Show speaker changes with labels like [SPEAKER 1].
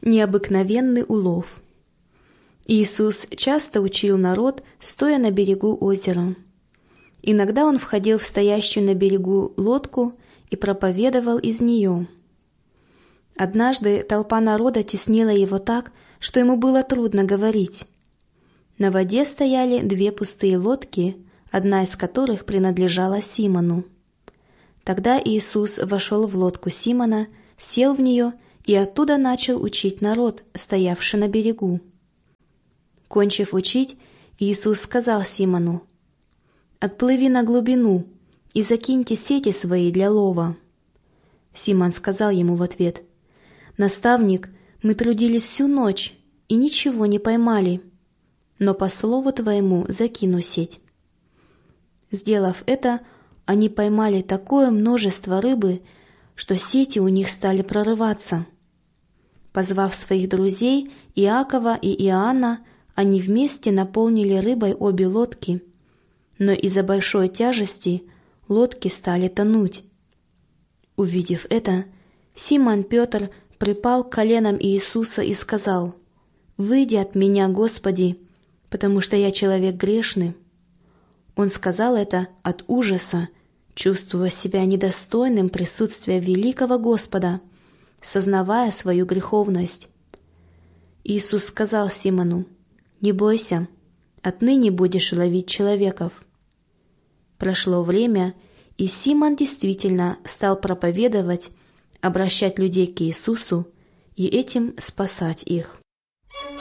[SPEAKER 1] Необыкновенный улов. Иисус часто учил народ, стоя на берегу озера. Иногда он входил в стоящую на берегу лодку и проповедовал из нее. Однажды толпа народа теснила его так, что ему было трудно говорить. На воде стояли две пустые лодки, одна из которых принадлежала Симону. Тогда Иисус вошел в лодку Симона, сел в нее и оттуда начал учить народ, стоявший на берегу. Кончив учить, Иисус сказал Симону: «Отплыви на глубину и закиньте сети свои для лова». Симон сказал ему в ответ: «Наставник, мы трудились всю ночь и ничего не поймали, но по слову твоему закину сеть». Сделав это, они поймали такое множество рыбы, что сети у них стали прорываться. Позвав своих друзей Иакова и Иоанна, они вместе наполнили рыбой обе лодки, но из-за большой тяжести лодки стали тонуть. Увидев это, Симон Петр припал к коленам Иисуса и сказал: «Выйди от меня, Господи, потому что я человек грешный». Он сказал это от ужаса, чувствуя себя недостойным присутствия великого Господа, сознавая свою греховность. Иисус сказал Симону: «Не бойся, отныне будешь ловить человеков». Прошло время, и Симон действительно стал проповедовать, обращать людей к Иисусу и этим спасать их.